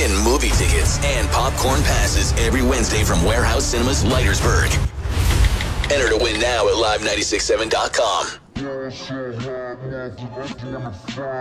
Win movie tickets and popcorn passes every Wednesday from Warehouse Cinemas, Leitersburg. Enter to win now at live967.com.